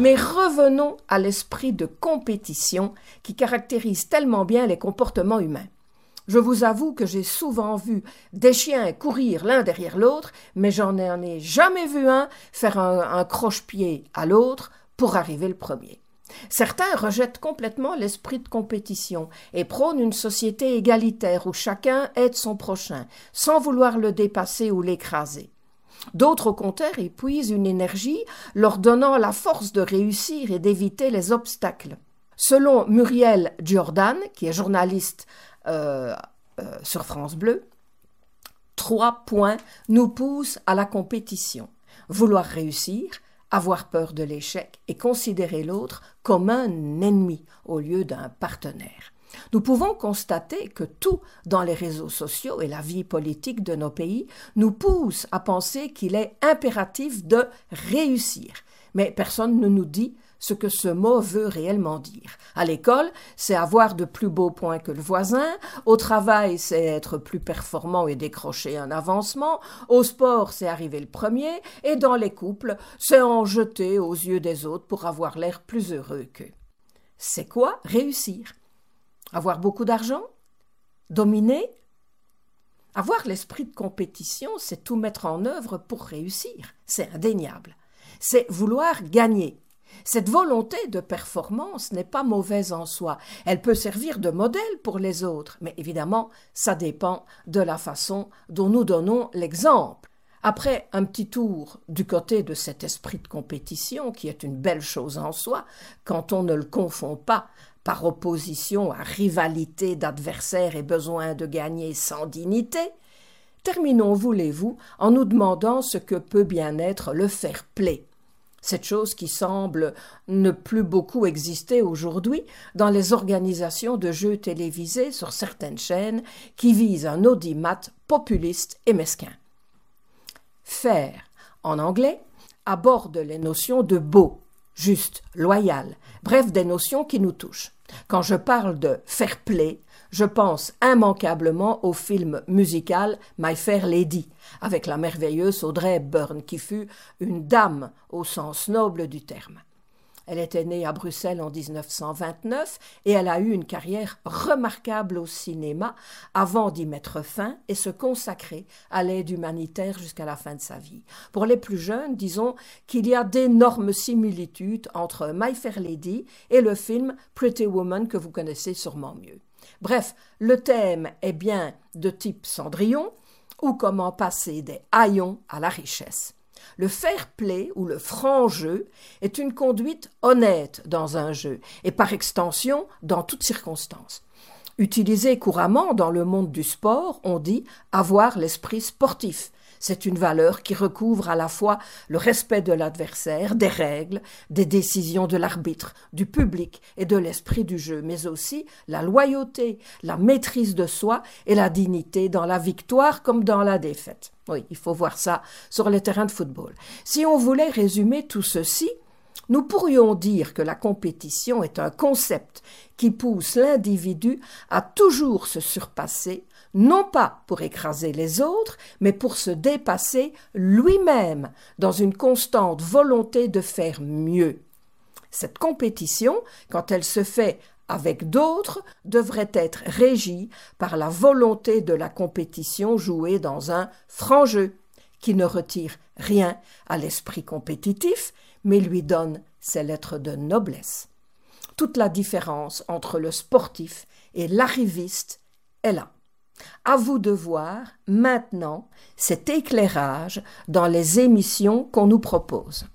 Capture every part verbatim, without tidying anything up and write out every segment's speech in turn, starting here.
Mais revenons à l'esprit de compétition qui caractérise tellement bien les comportements humains. Je vous avoue que j'ai souvent vu des chiens courir l'un derrière l'autre, mais j'en ai jamais vu un faire un, un croche-pied à l'autre pour arriver le premier. Certains rejettent complètement l'esprit de compétition et prônent une société égalitaire où chacun aide son prochain, sans vouloir le dépasser ou l'écraser. D'autres, au contraire, épuisent une énergie leur donnant la force de réussir et d'éviter les obstacles. Selon Muriel Jordan, qui est journaliste euh, euh, sur France Bleu, trois points nous poussent à la compétition. Vouloir réussir, avoir peur de l'échec et considérer l'autre comme un ennemi au lieu d'un partenaire. Nous pouvons constater que tout dans les réseaux sociaux et la vie politique de nos pays nous pousse à penser qu'il est impératif de réussir. Mais personne ne nous dit ce que ce mot veut réellement dire. À l'école, c'est avoir de plus beaux points que le voisin. Au travail, c'est être plus performant et décrocher un avancement. Au sport, c'est arriver le premier. Et dans les couples, c'est en jeter aux yeux des autres pour avoir l'air plus heureux qu'eux. C'est quoi réussir? Avoir beaucoup d'argent? Dominer? Avoir l'esprit de compétition, c'est tout mettre en œuvre pour réussir. C'est indéniable. C'est vouloir gagner. Cette volonté de performance n'est pas mauvaise en soi. Elle peut servir de modèle pour les autres, mais évidemment, ça dépend de la façon dont nous donnons l'exemple. Après un petit tour du côté de cet esprit de compétition, qui est une belle chose en soi, quand on ne le confond pas par opposition à rivalité d'adversaires et besoin de gagner sans dignité, terminons, voulez-vous, en nous demandant ce que peut bien être le fair play. Cette chose qui semble ne plus beaucoup exister aujourd'hui dans les organisations de jeux télévisés sur certaines chaînes qui visent un audimat populiste et mesquin. Fair, en anglais, aborde les notions de beau, juste, loyal, bref, des notions qui nous touchent. Quand je parle de fair play, je pense immanquablement au film musical My Fair Lady, avec la merveilleuse Audrey Hepburn, qui fut une dame au sens noble du terme. Elle était née à Bruxelles en dix-neuf cent vingt-neuf et elle a eu une carrière remarquable au cinéma avant d'y mettre fin et se consacrer à l'aide humanitaire jusqu'à la fin de sa vie. Pour les plus jeunes, disons qu'il y a d'énormes similitudes entre My Fair Lady et le film Pretty Woman que vous connaissez sûrement mieux. Bref, le thème est bien de type Cendrillon ou comment passer des haillons à la richesse. Le fair play ou le franc jeu est une conduite honnête dans un jeu et par extension dans toutes circonstances. Utilisé couramment dans le monde du sport, on dit avoir l'esprit sportif. C'est une valeur qui recouvre à la fois le respect de l'adversaire, des règles, des décisions de l'arbitre, du public et de l'esprit du jeu, mais aussi la loyauté, la maîtrise de soi et la dignité dans la victoire comme dans la défaite. Oui, il faut voir ça sur les terrains de football. Si on voulait résumer tout ceci, nous pourrions dire que la compétition est un concept qui pousse l'individu à toujours se surpasser, non pas pour écraser les autres, mais pour se dépasser lui-même dans une constante volonté de faire mieux. Cette compétition, quand elle se fait avec d'autres, devrait être régie par la volonté de la compétition jouée dans un franc jeu, qui ne retire rien à l'esprit compétitif, mais lui donne ses lettres de noblesse. Toute la différence entre le sportif et l'arriviste est là. À vous de voir maintenant cet éclairage dans les émissions qu'on nous propose.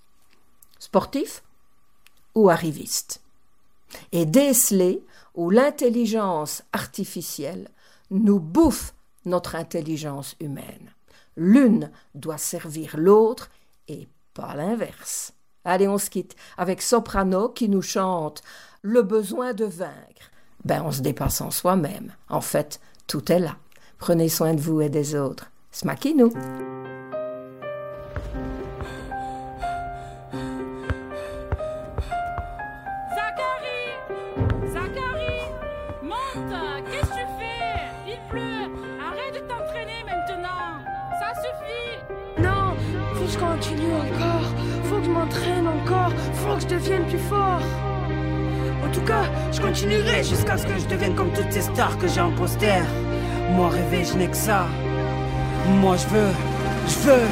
Sportif ou arriviste? Et déceler où l'intelligence artificielle nous bouffe notre intelligence humaine. L'une doit servir l'autre et pas l'inverse. Allez, on se quitte avec Soprano qui nous chante « Le besoin de vaincre ». Ben, on se dépasse en soi-même. En fait, tout est là. Prenez soin de vous et des autres. Smakinou. Je continue encore, faut que je m'entraîne encore, faut faut que je devienne plus fort. En tout cas, je continuerai jusqu'à ce que je devienne comme toutes ces stars que j'ai en poster. Moi rêver, je n'ai que ça. Moi je veux, je veux